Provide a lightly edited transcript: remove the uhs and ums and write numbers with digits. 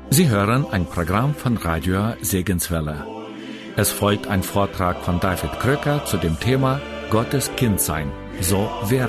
Sie hören ein Programm von Radio Segenswelle. Es folgt ein Vortrag von David Kröcker zu dem Thema Gottes Kind sein. So wer